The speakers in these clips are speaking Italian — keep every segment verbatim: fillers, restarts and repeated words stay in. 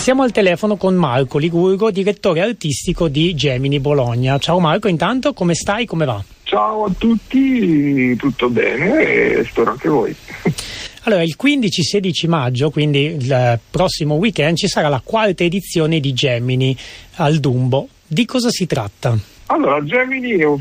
Siamo al telefono con Marco Ligurgo, direttore artistico di Gemini Bologna. Ciao Marco, intanto come stai, come va? Ciao a tutti, tutto bene e spero anche voi. Allora, il quindici sedici maggio, quindi il prossimo weekend, ci sarà la quarta edizione di Gemini al Dumbo. Di cosa si tratta? Allora, Gemini è un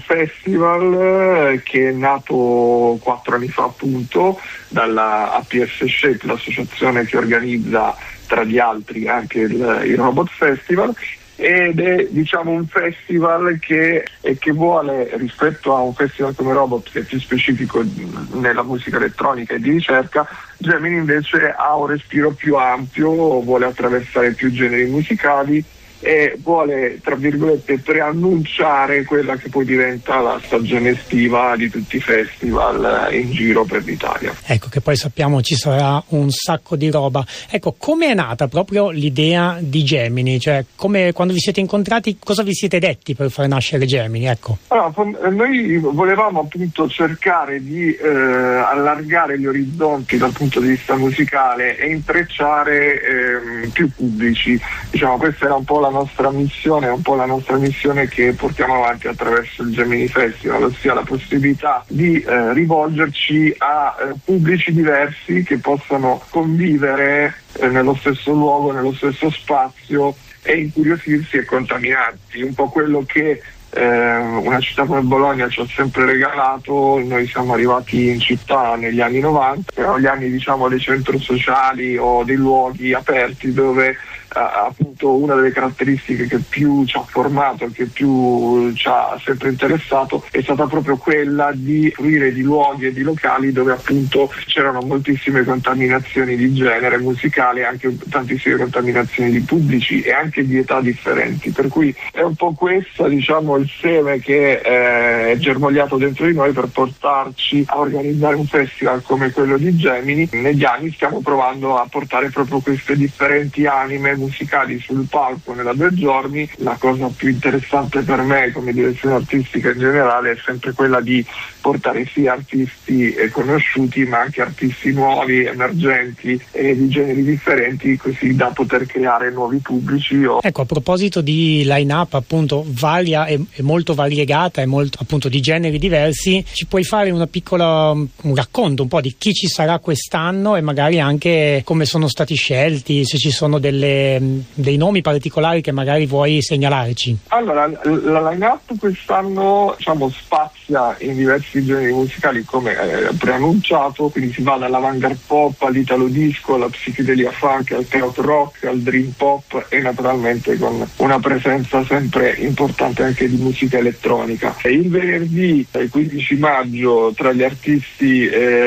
festival che è nato quattro anni fa appunto dalla A P S Shape, l'associazione che organizza tra gli altri anche il, il Robot Festival, ed è diciamo un festival che, che vuole, rispetto a un festival come Robot che è più specifico nella musica elettronica e di ricerca, Gemini invece ha un respiro più ampio, vuole attraversare più generi musicali e vuole, tra virgolette, preannunciare quella che poi diventa la stagione estiva di tutti i festival in giro per l'Italia. Ecco, che poi sappiamo ci sarà un sacco di roba. Ecco, come è nata proprio l'idea di Gemini? Cioè, come, quando vi siete incontrati, cosa vi siete detti per far nascere Gemini? Ecco. Allora, noi volevamo appunto cercare di eh, allargare gli orizzonti dal punto di vista musicale e intrecciare eh, più pubblici. Diciamo, questa era un po' la nostra missione, è un po' la nostra missione che portiamo avanti attraverso il Gemini Festival, ossia la possibilità di eh, rivolgerci a eh, pubblici diversi che possano convivere eh, nello stesso luogo, nello stesso spazio e incuriosirsi e contaminarsi. Un po' quello che eh, una città come Bologna ci ha sempre regalato. Noi siamo arrivati in città negli anni novanta, erano gli anni diciamo dei centri sociali o dei luoghi aperti dove Uh, appunto una delle caratteristiche che più ci ha formato, che più ci ha sempre interessato, è stata proprio quella di fruire di luoghi e di locali dove appunto c'erano moltissime contaminazioni di genere musicale, anche tantissime contaminazioni di pubblici e anche di età differenti, per cui è un po' questo diciamo il seme che eh, è germogliato dentro di noi per portarci a organizzare un festival come quello di Gemini. Negli anni stiamo provando a portare proprio queste differenti anime musicali sul palco nella due giorni. La cosa più interessante per me come direzione artistica in generale è sempre quella di portare sia artisti conosciuti ma anche artisti nuovi, emergenti e di generi differenti, così da poter creare nuovi pubblici. Ecco, a proposito di line-up appunto varia e, e molto variegata e molto appunto di generi diversi, ci puoi fare una piccola un racconto un po' di chi ci sarà quest'anno e magari anche come sono stati scelti, se ci sono delle dei nomi particolari che magari vuoi segnalarci? Allora, la line-up quest'anno diciamo spazia in diversi generi musicali come eh, preannunciato, quindi si va dall'avantgarde pop all'italo disco, alla psichedelia funk, al krautrock rock, al dream pop e naturalmente con una presenza sempre importante anche di musica elettronica. E il venerdì, il quindici maggio, tra gli artisti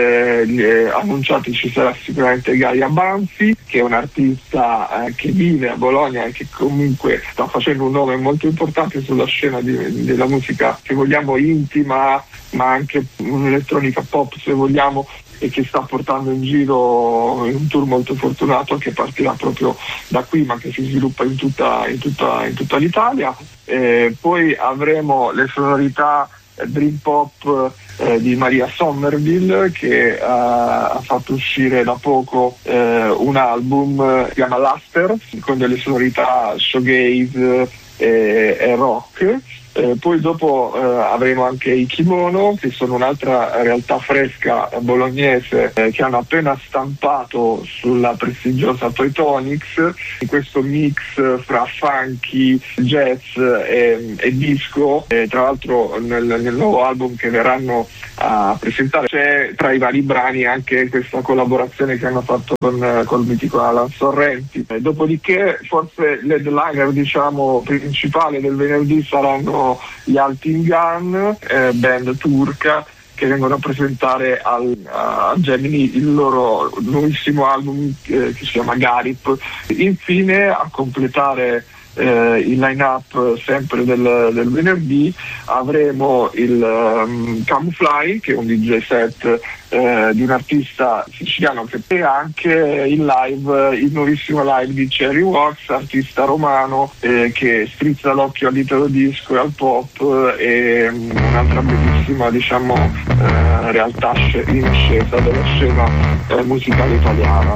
eh, annunciati ci sarà sicuramente Gaia Banfi, che è un artista eh, che vive a Bologna e che comunque sta facendo un nome molto importante sulla scena di, della musica, se vogliamo intima, ma anche un'elettronica pop se vogliamo, e che sta portando in giro in un tour molto fortunato che partirà proprio da qui ma che si sviluppa in tutta, in tutta, in tutta l'Italia. Eh, poi avremo le sonorità dream pop eh, di Maria Sommerville, che uh, ha fatto uscire da poco eh, un album eh, si chiama Luster, con delle sonorità shoegaze e, e rock. Eh, poi dopo eh, avremo anche i Kimono, che sono un'altra realtà fresca bolognese eh, che hanno appena stampato sulla prestigiosa Toytonics, in questo mix fra funky, jazz e, e disco. E tra l'altro nel, nel nuovo album che verranno a presentare c'è tra i vari brani anche questa collaborazione che hanno fatto con, con il mitico Alan Sorrenti. E dopodiché forse l'headliner diciamo principale del venerdì saranno gli Altin Gun, eh, band turca, che vengono a presentare al, a Gemini il loro nuovissimo album eh, che si chiama Garip. Infine, a completare eh, il line-up sempre del, del venerdì, avremo il um, Camufly, che è un D J set eh, di un artista siciliano, che è anche il live, il nuovissimo live di Cherry Wax, artista romano eh, che strizza l'occhio all'italo disco e al pop, e um, un'altra bellissima diciamo eh, realtà in ascesa della scena eh, musicale italiana.